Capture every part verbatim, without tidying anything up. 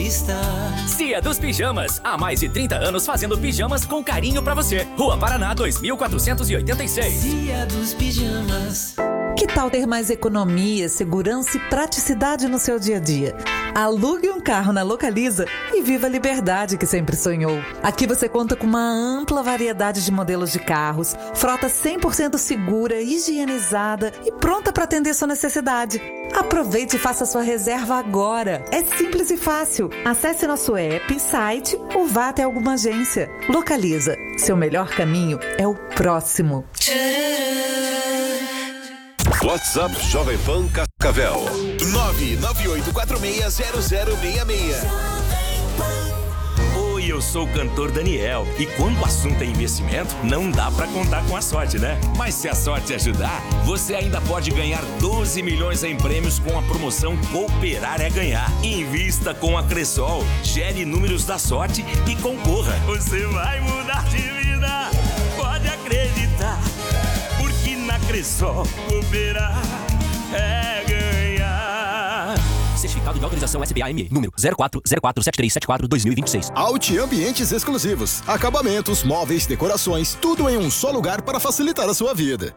está. Cia dos Pijamas, há mais de trinta anos fazendo pijamas com carinho pra você. Rua Paraná dois mil quatrocentos e oitenta e seis. Cia dos Pijamas. Que tal ter mais economia, segurança e praticidade no seu dia a dia? Alugue um carro na Localiza e viva a liberdade que sempre sonhou. Aqui você conta com uma ampla variedade de modelos de carros, frota cem por cento segura, higienizada e pronta para atender sua necessidade. Aproveite e faça sua reserva agora. É simples e fácil. Acesse nosso app, site ou vá até alguma agência. Localiza. Seu melhor caminho é o próximo. WhatsApp Jovem Pan Cascavel. nove nove oito quatro seis zero zero seis seis. Oi, eu sou o cantor Daniel. E quando o assunto é investimento, não dá pra contar com a sorte, né? Mas se a sorte ajudar, você ainda pode ganhar doze milhões em prêmios com a promoção Cooperar é Ganhar. Invista com a Cressol, gere números da sorte e concorra. Você vai mudar de vida, pode acreditar. Porque na Cressol, cooperar é ganhar. Certificado de autorização S B A M E, número zero quatro zero quatro sete três sete quatro dois mil e vinte e seis. Audi Ambientes Exclusivos. Acabamentos, móveis, decorações, tudo em um só lugar para facilitar a sua vida.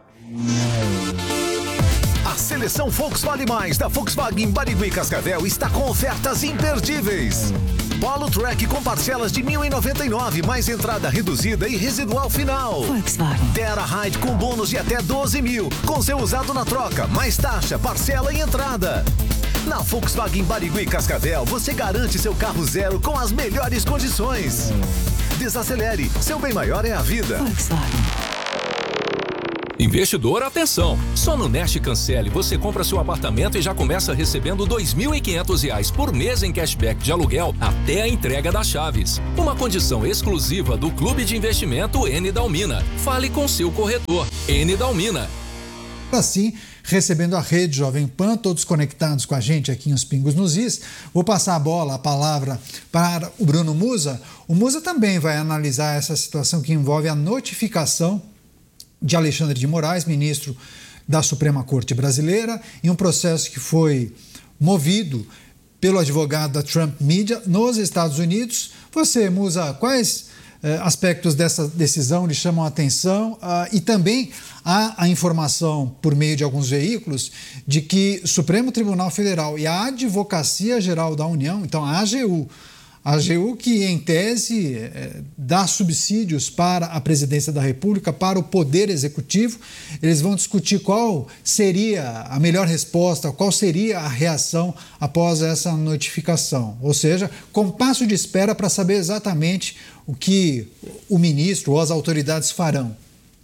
A seleção Volkswagen Mais da Volkswagen Barigui Cascavel está com ofertas imperdíveis. Polo Track com parcelas de mil e noventa e nove, mais entrada reduzida e residual final. Volkswagen. Terra Ride com bônus de até doze mil, com seu usado na troca, mais taxa, parcela e entrada. Na Volkswagen Barigui Cascavel, você garante seu carro zero com as melhores condições. Desacelere, seu bem maior é a vida. Volkswagen. Investidor, atenção! Só no Neste Cancele você compra seu apartamento e já começa recebendo dois mil e quinhentos reais por mês em cashback de aluguel até a entrega das chaves. Uma condição exclusiva do Clube de Investimento N Dalmina. Fale com seu corretor. N Dalmina. Assim, recebendo a rede Jovem Pan, todos conectados com a gente aqui em Os Pingos nos Is, vou passar a bola, a palavra para o Bruno Musa. O Musa também vai analisar essa situação que envolve a notificação de Alexandre de Moraes, ministro da Suprema Corte Brasileira, em um processo que foi movido pelo advogado da Trump Media nos Estados Unidos. Você, Musa, quais eh, aspectos dessa decisão lhe chamam a atenção? Ah, e também há a informação, por meio de alguns veículos, de que o Supremo Tribunal Federal e a Advocacia Geral da União, então a AGU, A AGU que, em tese, é, dá subsídios para a presidência da República, para o Poder Executivo. Eles vão discutir qual seria a melhor resposta, qual seria a reação após essa notificação. Ou seja, compasso de espera para saber exatamente o que o ministro ou as autoridades farão.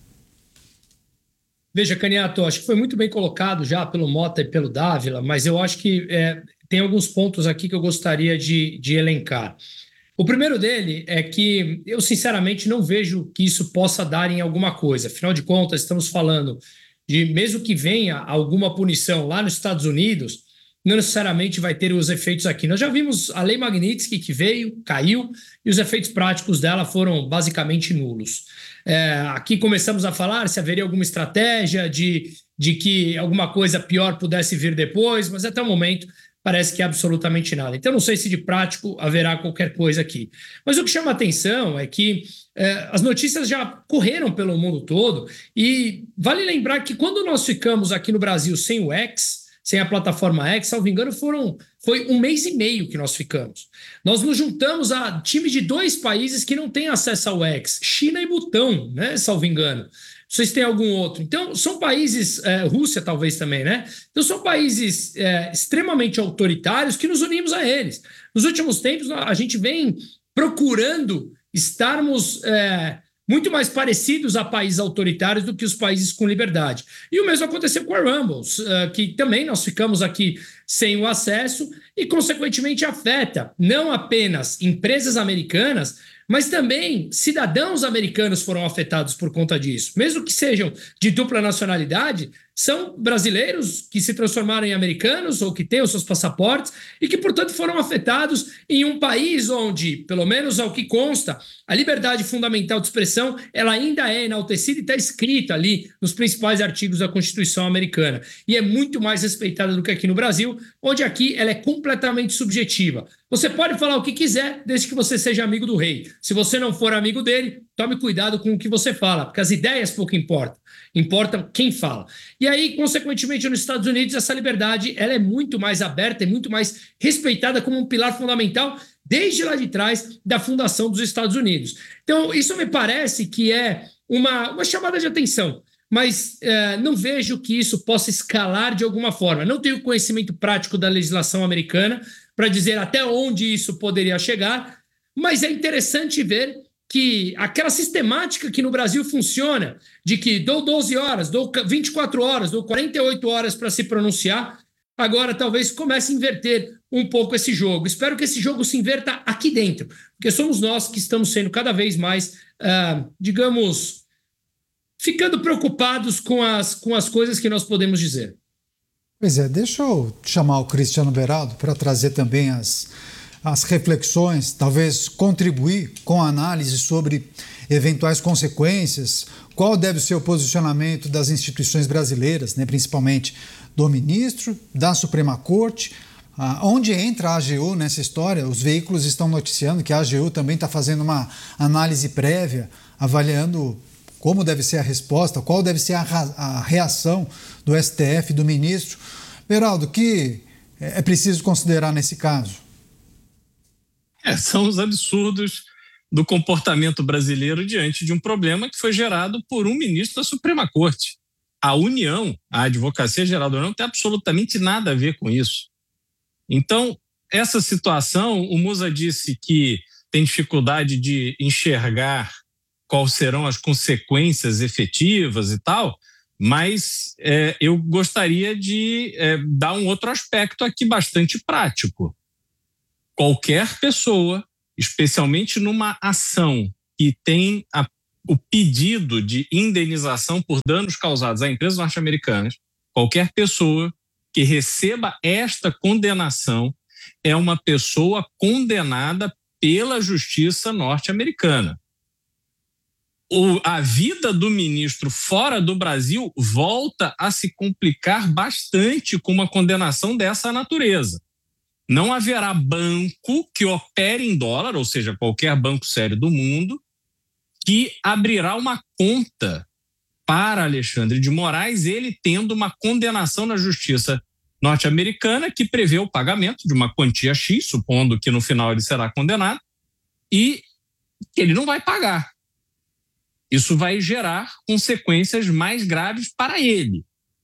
Veja, Caniato, acho que foi muito bem colocado já pelo Mota e pelo Dávila, mas eu acho que é, tem alguns pontos aqui que eu gostaria de, de elencar. O primeiro dele é que eu, sinceramente, não vejo que isso possa dar em alguma coisa. Afinal de contas, estamos falando de, mesmo que venha alguma punição lá nos Estados Unidos, não necessariamente vai ter os efeitos aqui. Nós já vimos a Lei Magnitsky que veio, caiu, e os efeitos práticos dela foram basicamente nulos. É, aqui começamos a falar se haveria alguma estratégia de, de que alguma coisa pior pudesse vir depois, mas até o momento parece que absolutamente nada. Então, não sei se de prático haverá qualquer coisa aqui. Mas o que chama a atenção é que é, as notícias já correram pelo mundo todo e vale lembrar que quando nós ficamos aqui no Brasil sem o X, sem a plataforma X, salvo engano, foram, foi um mês e meio que nós ficamos. Nós nos juntamos a time de dois países que não têm acesso ao X, China e Butão, né, salvo engano. Vocês têm algum outro? Então, são países, é, Rússia talvez também, né? Então, são países é, extremamente autoritários que nos unimos a eles. Nos últimos tempos, a gente vem procurando estarmos é, muito mais parecidos a países autoritários do que os países com liberdade. E o mesmo aconteceu com a Rumbles, uh, que também nós ficamos aqui sem o acesso e, consequentemente, afeta não apenas empresas americanas, mas também cidadãos americanos foram afetados por conta disso. Mesmo que sejam de dupla nacionalidade, são brasileiros que se transformaram em americanos ou que têm os seus passaportes e que, portanto, foram afetados em um país onde, pelo menos ao que consta, a liberdade fundamental de expressão ela ainda é enaltecida e está escrita ali nos principais artigos da Constituição americana. E é muito mais respeitada do que aqui no Brasil, onde aqui ela é completamente subjetiva. Você pode falar o que quiser, desde que você seja amigo do rei. Se você não for amigo dele, tome cuidado com o que você fala, porque as ideias pouco importam. Importa quem fala. E aí, consequentemente, nos Estados Unidos, essa liberdade ela é muito mais aberta e muito mais respeitada como um pilar fundamental desde lá de trás da fundação dos Estados Unidos. Então, isso me parece que é uma, uma chamada de atenção, mas é, não vejo que isso possa escalar de alguma forma. Não tenho conhecimento prático da legislação americana para dizer até onde isso poderia chegar, mas é interessante ver que aquela sistemática que no Brasil funciona, de que dou doze horas, dou vinte e quatro horas, dou quarenta e oito horas para se pronunciar, agora talvez comece a inverter um pouco esse jogo. Espero que esse jogo se inverta aqui dentro, porque somos nós que estamos sendo cada vez mais, uh, digamos, ficando preocupados com as, com as coisas que nós podemos dizer. Pois é, deixa eu chamar o Cristiano Beraldo para trazer também as, as reflexões, talvez contribuir com a análise sobre eventuais consequências, qual deve ser o posicionamento das instituições brasileiras, né, principalmente do ministro, da Suprema Corte, ah, onde entra a AGU nessa história. Os veículos estão noticiando que a AGU também está fazendo uma análise prévia, avaliando como deve ser a resposta, qual deve ser a, a reação do S T F, do ministro. Beraldo, o que é preciso considerar nesse caso? É, são os absurdos do comportamento brasileiro diante de um problema que foi gerado por um ministro da Suprema Corte. A União, a Advocacia Geral da União, não tem absolutamente nada a ver com isso. Então, essa situação, o Musa disse que tem dificuldade de enxergar quais serão as consequências efetivas e tal, mas é, eu gostaria de é, dar um outro aspecto aqui bastante prático. Qualquer pessoa, especialmente numa ação que tem a, o pedido de indenização por danos causados a empresas norte-americanas, qualquer pessoa que receba esta condenação é uma pessoa condenada pela justiça norte-americana. O, a vida do ministro fora do Brasil volta a se complicar bastante com uma condenação dessa natureza. Não haverá banco que opere em dólar, ou seja, qualquer banco sério do mundo, que abrirá uma conta para Alexandre de Moraes, ele tendo uma condenação na justiça norte-americana que prevê o pagamento de uma quantia X, supondo que no final ele será condenado, e ele não vai pagar. Isso vai gerar consequências mais graves para ele.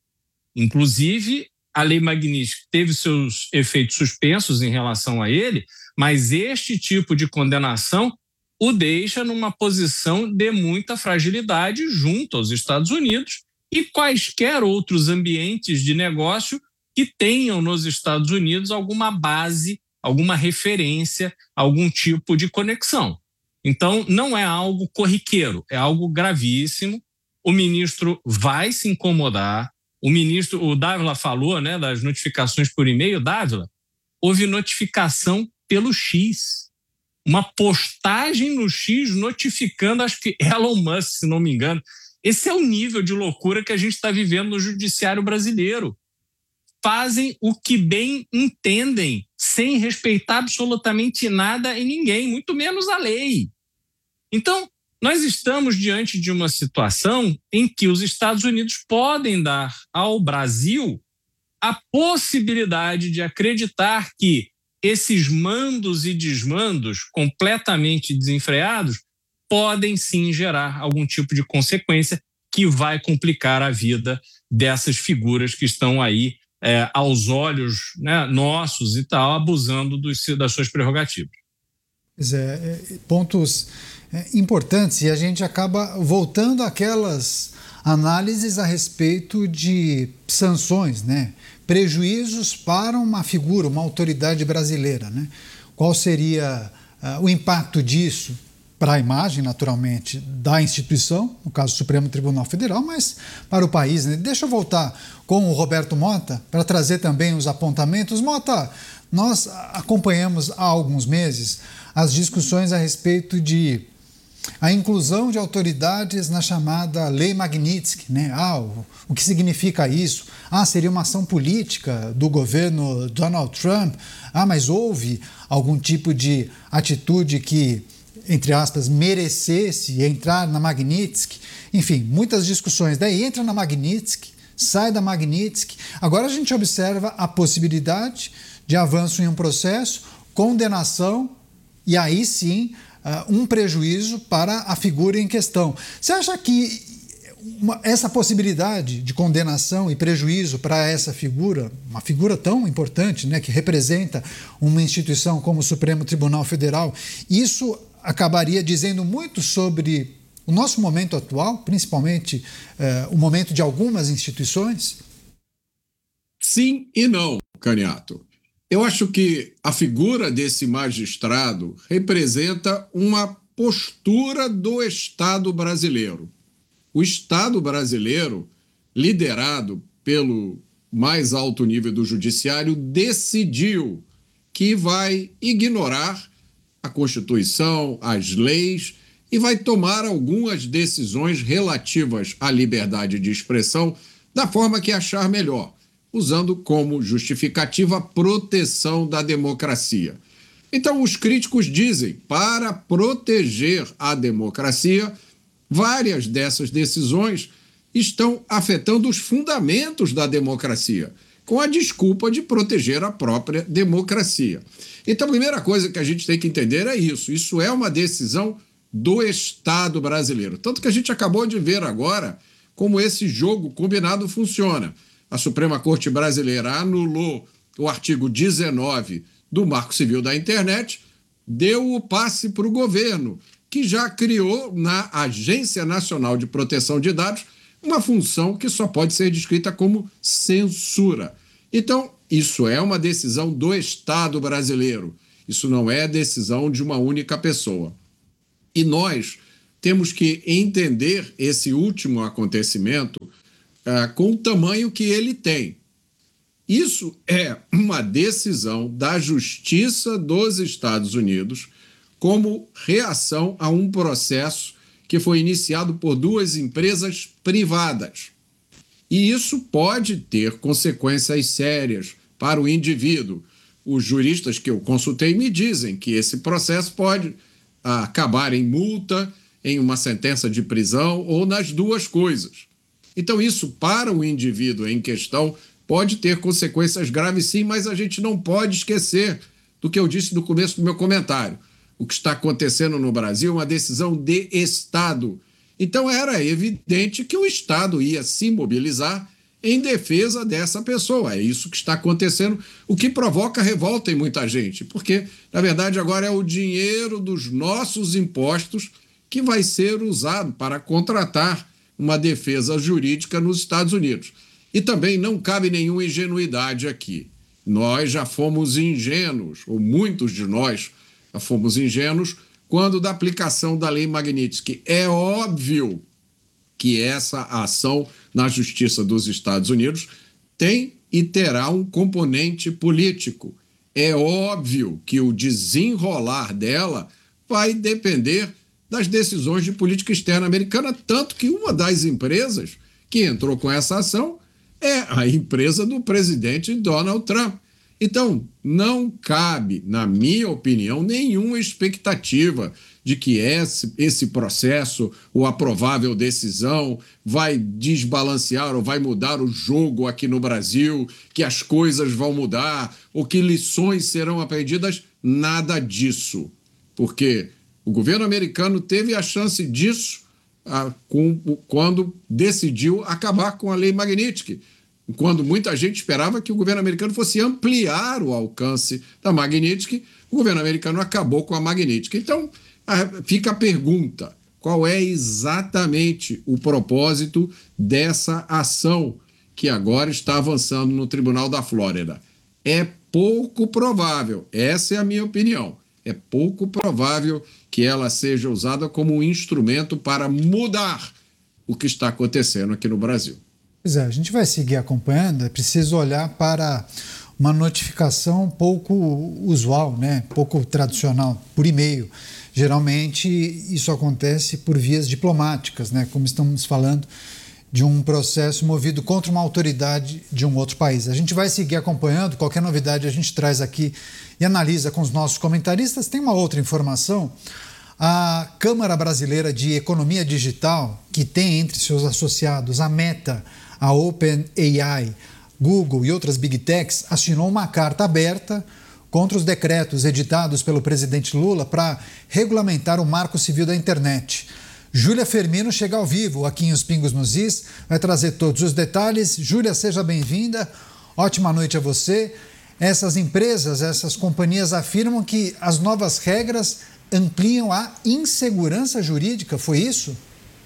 Inclusive, a Lei Magnitsky teve seus efeitos suspensos em relação a ele, mas este tipo de condenação o deixa numa posição de muita fragilidade junto aos Estados Unidos e quaisquer outros ambientes de negócio que tenham nos Estados Unidos alguma base, alguma referência, algum tipo de conexão. Então, não é algo corriqueiro, é algo gravíssimo. O ministro vai se incomodar. O ministro, o Dávila falou, né, das notificações por e-mail. Dávila, houve notificação pelo X. Uma postagem no X notificando, acho que Elon Musk, se não me engano. Esse é o nível de loucura que a gente está vivendo no judiciário brasileiro. Fazem o que bem entendem, sem respeitar absolutamente nada e ninguém, muito menos a lei. Então, nós estamos diante de uma situação em que os Estados Unidos podem dar ao Brasil a possibilidade de acreditar que esses mandos e desmandos completamente desenfreados podem sim gerar algum tipo de consequência que vai complicar a vida dessas figuras que estão aí É, aos olhos, né, nossos e tal, abusando dos, das suas prerrogativas. Pois é, é, pontos é, importantes, e a gente acaba voltando àquelas análises a respeito de sanções, né, prejuízos para uma figura, uma autoridade brasileira, né? Qual seria uh, o impacto disso para a imagem, naturalmente, da instituição, no caso do Supremo Tribunal Federal, mas para o país, né? Deixa eu voltar com o Roberto Mota para trazer também os apontamentos. Mota, nós acompanhamos há alguns meses as discussões a respeito de a inclusão de autoridades na chamada Lei Magnitsky, né? Ah, o, o que significa isso? Ah, seria uma ação política do governo Donald Trump. Ah, mas houve algum tipo de atitude que, entre aspas, merecesse entrar na Magnitsky? Enfim, muitas discussões. Daí entra na Magnitsky, sai da Magnitsky. Agora a gente observa a possibilidade de avanço em um processo, condenação e aí sim uh, um prejuízo para a figura em questão. Você acha que uma, essa possibilidade de condenação e prejuízo para essa figura, uma figura tão importante, né, que representa uma instituição como o Supremo Tribunal Federal, isso acabaria dizendo muito sobre o nosso momento atual, principalmente uh, o momento de algumas instituições? Sim e não, Caniato. Eu acho que a figura desse magistrado representa uma postura do Estado brasileiro. O Estado brasileiro, liderado pelo mais alto nível do judiciário, decidiu que vai ignorar a Constituição, as leis, e vai tomar algumas decisões relativas à liberdade de expressão da forma que achar melhor, usando como justificativa a proteção da democracia. Então, os críticos dizem, para proteger a democracia, várias dessas decisões estão afetando os fundamentos da democracia, com a desculpa de proteger a própria democracia. Então, a primeira coisa que a gente tem que entender é isso. Isso é uma decisão do Estado brasileiro. Tanto que a gente acabou de ver agora como esse jogo combinado funciona. A Suprema Corte Brasileira anulou o artigo dezenove do Marco Civil da Internet, deu o passe para o governo, que já criou na Agência Nacional de Proteção de Dados uma função que só pode ser descrita como censura. Então, isso é uma decisão do Estado brasileiro. Isso não é decisão de uma única pessoa. E nós temos que entender esse último acontecimento Uh, com o tamanho que ele tem. Isso é uma decisão da Justiça dos Estados Unidos como reação a um processo que foi iniciado por duas empresas privadas. E isso pode ter consequências sérias para o indivíduo. Os juristas que eu consultei me dizem que esse processo pode uh, acabar em multa, em uma sentença de prisão ou nas duas coisas. Então, isso, para o indivíduo em questão, pode ter consequências graves, sim, mas a gente não pode esquecer do que eu disse no começo do meu comentário. O que está acontecendo no Brasil é uma decisão de Estado. Então, era evidente que o Estado ia se mobilizar em defesa dessa pessoa. É isso que está acontecendo, o que provoca revolta em muita gente, porque, na verdade, agora é o dinheiro dos nossos impostos que vai ser usado para contratar uma defesa jurídica nos Estados Unidos. E também não cabe nenhuma ingenuidade aqui. Nós já fomos ingênuos, ou muitos de nós já fomos ingênuos, quando da aplicação da Lei Magnitsky. É óbvio que essa ação na Justiça dos Estados Unidos tem e terá um componente político. É óbvio que o desenrolar dela vai depender das decisões de política externa americana, tanto que uma das empresas que entrou com essa ação é a empresa do presidente Donald Trump. Então, não cabe, na minha opinião, nenhuma expectativa de que esse, esse processo, ou a provável decisão, vai desbalancear ou vai mudar o jogo aqui no Brasil, que as coisas vão mudar, ou que lições serão aprendidas. Nada disso. Porque o governo americano teve a chance disso ah, com, quando decidiu acabar com a Lei Magnitsky, quando muita gente esperava que o governo americano fosse ampliar o alcance da Magnitsky, o governo americano acabou com a Magnitsky. Então, ah, fica a pergunta, qual é exatamente o propósito dessa ação que agora está avançando no Tribunal da Flórida? É pouco provável, essa é a minha opinião, é pouco provável que ela seja usada como um instrumento para mudar o que está acontecendo aqui no Brasil. Pois é, a gente vai seguir acompanhando, é preciso olhar para uma notificação pouco usual, né? Pouco tradicional, por e-mail. Geralmente isso acontece por vias diplomáticas, né? Como estamos falando de um processo movido contra uma autoridade de um outro país. A gente vai seguir acompanhando, qualquer novidade a gente traz aqui e analisa com os nossos comentaristas. Tem uma outra informação. A Câmara Brasileira de Economia Digital, que tem entre seus associados a Meta, a OpenAI, Google e outras Big Techs, assinou uma carta aberta contra os decretos editados pelo presidente Lula para regulamentar o Marco Civil da Internet. Júlia Firmino chega ao vivo aqui em Os Pingos nos Is, vai trazer todos os detalhes. Júlia, seja bem-vinda, ótima noite a você. Essas empresas, essas companhias afirmam que as novas regras ampliam a insegurança jurídica, foi isso?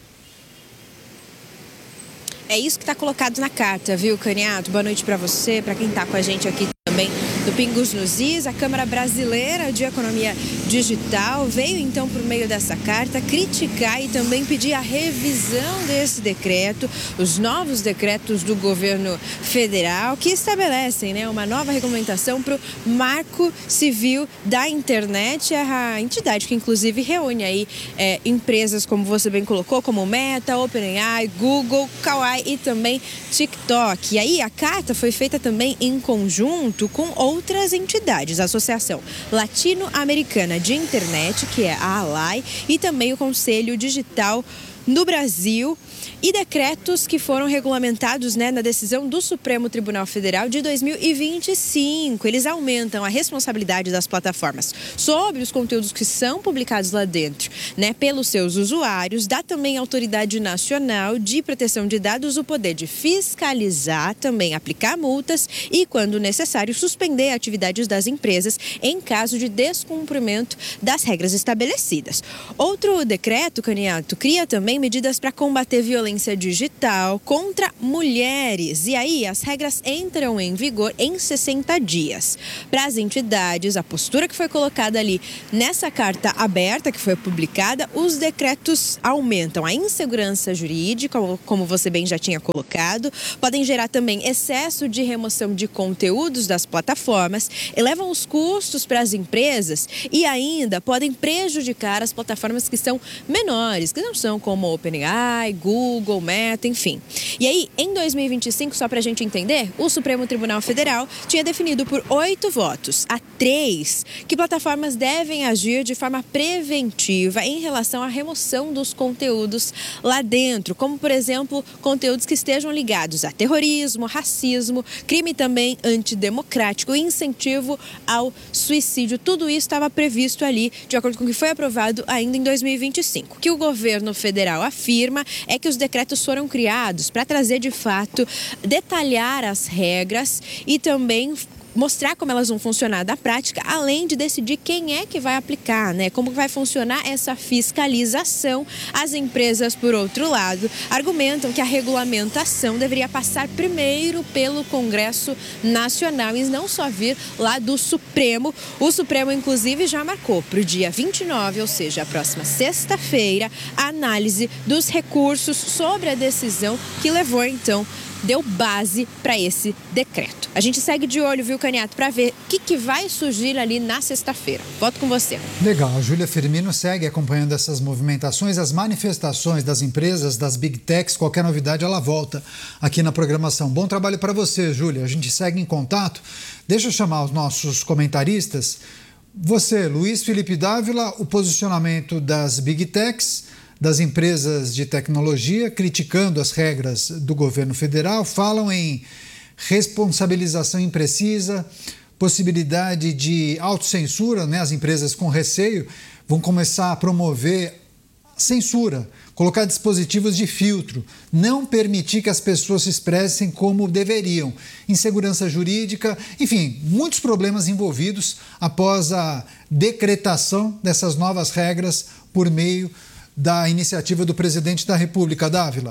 É isso que está colocado na carta, viu, Caniato? Boa noite para você, para quem está com a gente aqui também do Pingos nos Is. A Câmara Brasileira de Economia Digital veio, então, por meio dessa carta, criticar e também pedir a revisão desse decreto, os novos decretos do governo federal, que estabelecem, né, uma nova regulamentação para o Marco Civil da Internet, a entidade que, inclusive, reúne aí é, empresas, como você bem colocou, como Meta, OpenAI, Google, Kawaii e também TikTok. E aí a carta foi feita também em conjunto com outras entidades, a Associação Latino-Americana de Internet, que é a ALAI, e também o Conselho Digital no Brasil, e decretos que foram regulamentados, né, na decisão do Supremo Tribunal Federal de dois mil e vinte e cinco. Eles aumentam a responsabilidade das plataformas sobre os conteúdos que são publicados lá dentro, né, pelos seus usuários. Dá também à Autoridade Nacional de Proteção de Dados o poder de fiscalizar, também aplicar multas e, quando necessário, suspender atividades das empresas em caso de descumprimento das regras estabelecidas. Outro decreto, Caniato, cria também medidas para combater violência digital contra mulheres. E aí as regras entram em vigor em sessenta dias. Para as entidades, a postura que foi colocada ali nessa carta aberta que foi publicada, os decretos aumentam a insegurança jurídica, como você bem já tinha colocado, podem gerar também excesso de remoção de conteúdos das plataformas, elevam os custos para as empresas e ainda podem prejudicar as plataformas que são menores, que não são como OpenAI, Google, Meta, enfim. E aí, em dois mil e vinte e cinco, só para a gente entender, o Supremo Tribunal Federal tinha definido por oito votos a três que plataformas devem agir de forma preventiva em relação à remoção dos conteúdos lá dentro, como, por exemplo, conteúdos que estejam ligados a terrorismo, racismo, crime também antidemocrático e incentivo ao suicídio. Tudo isso estava previsto ali, de acordo com o que foi aprovado ainda em dois mil e vinte e cinco. O que o governo federal afirma é que os decretos foram criados para trazer, de fato, detalhar as regras e também mostrar como elas vão funcionar na prática, além de decidir quem é que vai aplicar, né? Como vai funcionar essa fiscalização. As empresas, por outro lado, argumentam que a regulamentação deveria passar primeiro pelo Congresso Nacional e não só vir lá do Supremo. O Supremo, inclusive, já marcou para o dia vinte e nove, ou seja, a próxima sexta-feira, a análise dos recursos sobre a decisão que levou, então, deu base para esse decreto. A gente segue de olho, viu, Caniato, para ver o que, que vai surgir ali na sexta-feira. Volto com você. Legal, a Júlia Firmino segue acompanhando essas movimentações, as manifestações das empresas, das Big Techs. Qualquer novidade, ela volta aqui na programação. Bom trabalho para você, Júlia. A gente segue em contato. Deixa eu chamar os nossos comentaristas. Você, Luiz Felipe Dávila, o posicionamento das Big Techs, das empresas de tecnologia, criticando as regras do governo federal, falam em responsabilização imprecisa, possibilidade de autocensura, né? As empresas com receio vão começar a promover censura, colocar dispositivos de filtro, não permitir que as pessoas se expressem como deveriam, insegurança jurídica, enfim, muitos problemas envolvidos após a decretação dessas novas regras por meio da iniciativa do presidente da República. Dávila.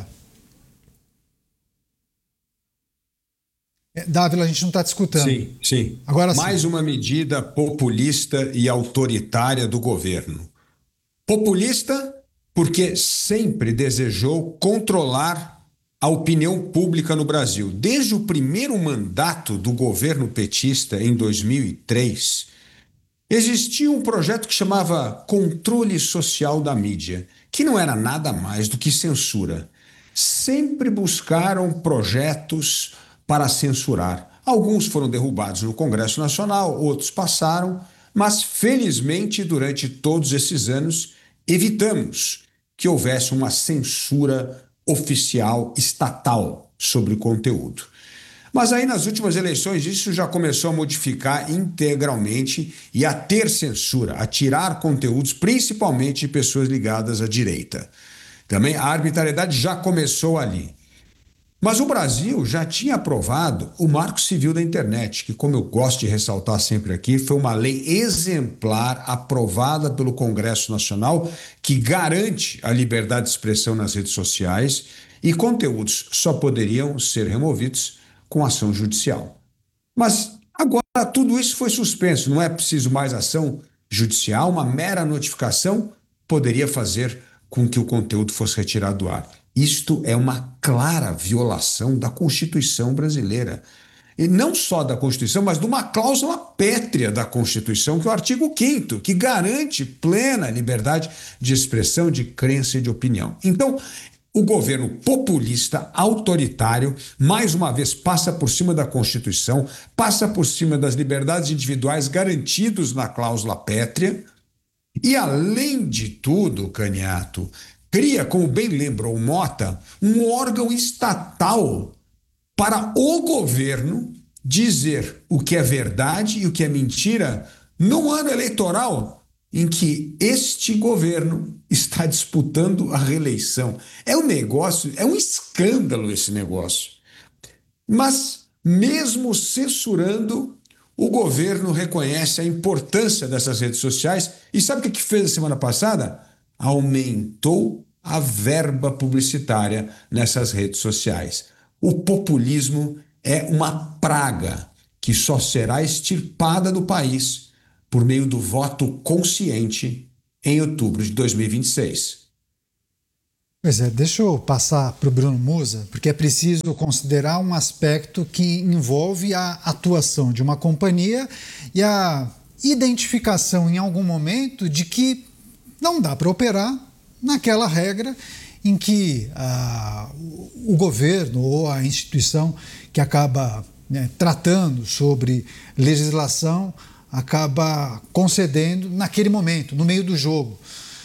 Dávila, a gente não está te escutando. Sim, sim. Agora sim. Mais uma medida populista e autoritária do governo. Populista porque sempre desejou controlar a opinião pública no Brasil. Desde o primeiro mandato do governo petista, em dois mil e três, existia um projeto que chamava Controle Social da Mídia, que não era nada mais do que censura. Sempre buscaram projetos para censurar. Alguns foram derrubados no Congresso Nacional, outros passaram, mas felizmente durante todos esses anos evitamos que houvesse uma censura oficial estatal sobre o conteúdo. Mas aí nas últimas eleições isso já começou a modificar integralmente e a ter censura, a tirar conteúdos, principalmente de pessoas ligadas à direita. Também a arbitrariedade já começou ali. Mas o Brasil já tinha aprovado o Marco Civil da Internet, que, como eu gosto de ressaltar sempre aqui, foi uma lei exemplar aprovada pelo Congresso Nacional que garante a liberdade de expressão nas redes sociais e conteúdos só poderiam ser removidos com ação judicial. Mas agora tudo isso foi suspenso, não é preciso mais ação judicial, uma mera notificação poderia fazer com que o conteúdo fosse retirado do ar. Isto é uma clara violação da Constituição brasileira. E não só da Constituição, mas de uma cláusula pétrea da Constituição, que é o artigo quinto, que garante plena liberdade de expressão, de crença e de opinião. Então, o governo populista, autoritário, mais uma vez passa por cima da Constituição, passa por cima das liberdades individuais garantidos na cláusula pétrea e, além de tudo, Caniato, cria, como bem lembrou o Mota, um órgão estatal para o governo dizer o que é verdade e o que é mentira no ano eleitoral em que este governo está disputando a reeleição. É um negócio, é um escândalo esse negócio. Mas, mesmo censurando, o governo reconhece a importância dessas redes sociais e sabe o que fez a semana passada? Aumentou a verba publicitária nessas redes sociais. O populismo é uma praga que só será extirpada do país por meio do voto consciente em outubro de dois mil e vinte e seis. Pois é, deixa eu passar para o Bruno Musa, porque é preciso considerar um aspecto que envolve a atuação de uma companhia e a identificação em algum momento de que não dá para operar naquela regra em que ah, o governo ou a instituição que acaba né, tratando sobre legislação acaba concedendo naquele momento, no meio do jogo.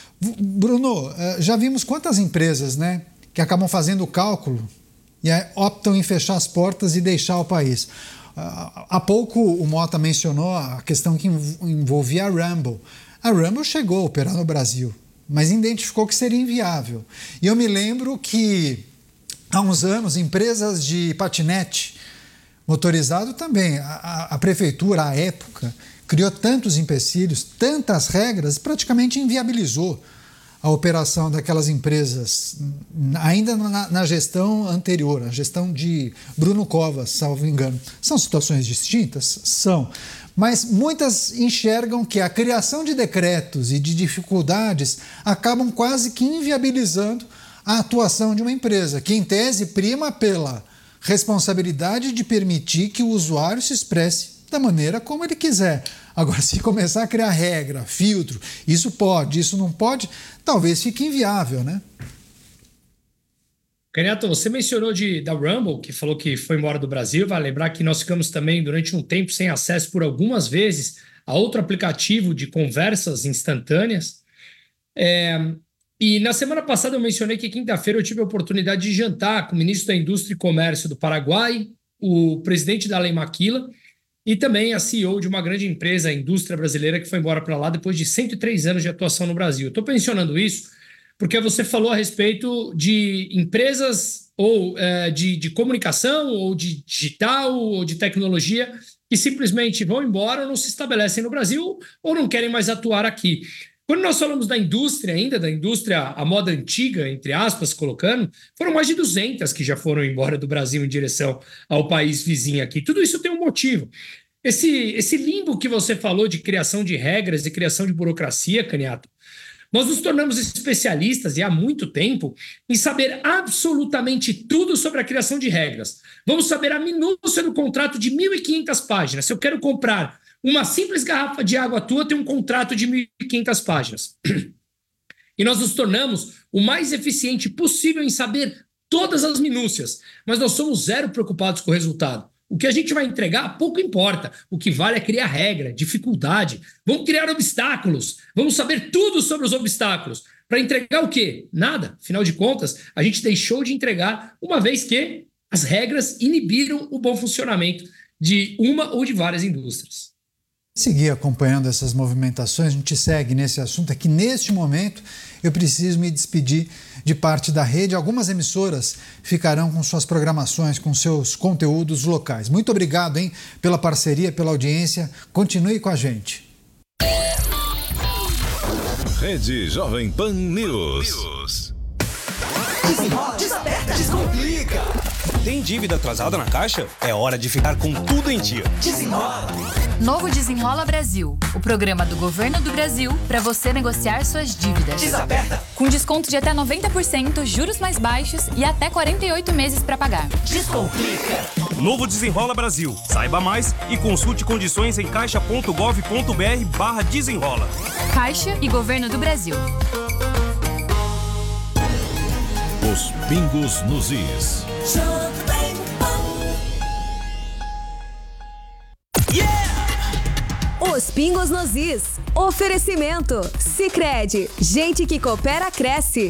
Bruno, já vimos quantas empresas né, que acabam fazendo o cálculo e optam em fechar as portas e deixar o país. Há pouco o Mota mencionou a questão que envolvia a Rumble. A Rumble chegou a operar no Brasil, mas identificou que seria inviável. E eu me lembro que há uns anos empresas de patinete motorizado também, a, a prefeitura, à época, criou tantos empecilhos, tantas regras, praticamente inviabilizou a operação daquelas empresas, ainda na, na gestão anterior, a gestão de Bruno Covas, salvo engano. São situações distintas? São. Mas muitas enxergam que a criação de decretos e de dificuldades acabam quase que inviabilizando a atuação de uma empresa, que em tese prima pela responsabilidade de permitir que o usuário se expresse da maneira como ele quiser. Agora, se começar a criar regra, filtro, isso pode, isso não pode, talvez fique inviável, né? Caniato, você mencionou de, da Rumble, que falou que foi embora do Brasil. Vai lembrar que nós ficamos também durante um tempo sem acesso por algumas vezes a outro aplicativo de conversas instantâneas. É, e na semana passada eu mencionei que quinta-feira eu tive a oportunidade de jantar com o ministro da Indústria e Comércio do Paraguai, o presidente da Lei Maquila, e também a C E O de uma grande empresa, a indústria brasileira, que foi embora para lá depois de cento e três anos de atuação no Brasil. Estou mencionando isso porque você falou a respeito de empresas ou é, de, de comunicação, ou de digital, ou de tecnologia, que simplesmente vão embora ou não se estabelecem no Brasil ou não querem mais atuar aqui. Quando nós falamos da indústria ainda, da indústria à moda antiga, entre aspas, colocando, foram mais de duzentas que já foram embora do Brasil em direção ao país vizinho aqui. Tudo isso tem um motivo. Esse, esse limbo que você falou de criação de regras e criação de burocracia, Caniato, Nós nos tornamos especialistas, e há muito tempo, em saber absolutamente tudo sobre a criação de regras. Vamos saber a minúcia do contrato de mil e quinhentas páginas. Se eu quero comprar uma simples garrafa de água tua, tem um contrato de mil e quinhentas páginas. E nós nos tornamos o mais eficiente possível em saber todas as minúcias, mas nós somos zero preocupados com o resultado. O que a gente vai entregar pouco importa. O que vale é criar regra, dificuldade. Vamos criar obstáculos. Vamos saber tudo sobre os obstáculos. Para entregar o quê? Nada. Afinal de contas, a gente deixou de entregar uma vez que as regras inibiram o bom funcionamento de uma ou de várias indústrias. Seguir acompanhando essas movimentações, a gente segue nesse assunto. É que neste momento eu preciso me despedir de parte da rede. Algumas emissoras ficarão com suas programações, com seus conteúdos locais. Muito obrigado, hein, pela parceria, pela audiência. Continue com a gente. Rede Jovem Pan News. Desenrola, desaperta, descomplica. Tem dívida atrasada na Caixa? É hora de ficar com tudo em dia. Desenrola. Novo Desenrola Brasil, o programa do Governo do Brasil para você negociar suas dívidas. Desaperta. Com desconto de até noventa por cento, juros mais baixos e até quarenta e oito meses para pagar. Descomplica. Novo Desenrola Brasil. Saiba mais e consulte condições em caixa ponto gov ponto br barra desenrola. Caixa e Governo do Brasil. Os pingos nos is. Os Pingos nos Is. Oferecimento. Sicredi. Gente que coopera, cresce.